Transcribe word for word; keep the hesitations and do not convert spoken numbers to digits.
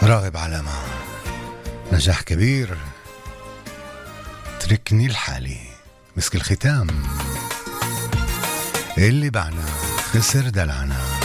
راغب علامة، نجاح كبير، تركني لحالي، مسك الختام، اللي بعنا خسر دلعنا.